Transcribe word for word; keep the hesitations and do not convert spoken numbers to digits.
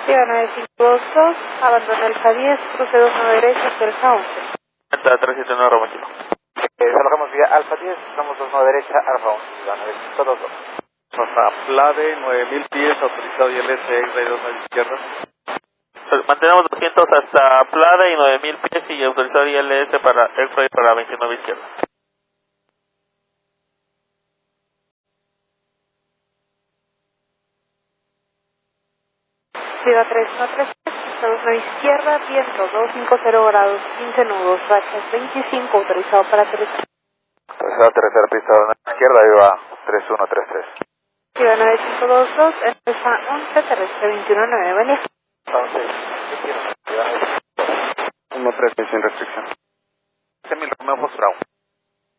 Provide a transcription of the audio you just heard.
Viva nueve cinco dos dos, abandona Alfa diez, cruce dos nueve derecha hacia Alfa once. tres siete nueve Roma Kilo. Eh, salgamos vía Alfa diez, estamos dos nueve derecha, Alfa once, Viva nueve cinco dos dos. Hasta Plade, nueve mil pies, autorizado I L S, X-Ray dos nueve izquierda. Mantenemos doscientos hasta Plada y nueve mil pies y autorizado I L S para X-Ray para veintinueve izquierda. Viva tres uno tres tres, dos nueve izquierda, viento doscientos cincuenta grados, quince nudos, rachas veinticinco, autorizado para aterrizar. Autorizado aterrizar, pista dos nueve izquierda, Viva tres uno tres tres. Viva nueve cinco dos dos, Alfa once, terrestre veintiuno nueve, buen día. uno tres sin restricción. Semil Romeo Fox Bravo.